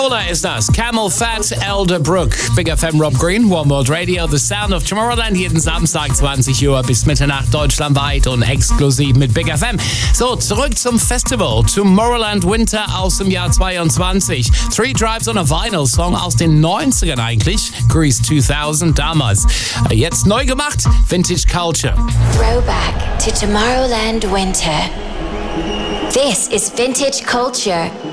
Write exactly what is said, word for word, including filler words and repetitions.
Oder ist das Camel Fat, Elderbrook, Big F M, Rob Green, One World Radio, The Sound of Tomorrowland, jeden Samstag zwanzig Uhr bis Mitternacht deutschlandweit und exklusiv mit Big F M. So, zurück zum Festival Tomorrowland Winter aus dem Jahr zweiundzwanzig. Three Drives on a Vinyl, Song aus den neunzigern eigentlich, Grease zweitausend damals. Jetzt neu gemacht, Vintage Culture. Throwback to Tomorrowland Winter. This is Vintage Culture.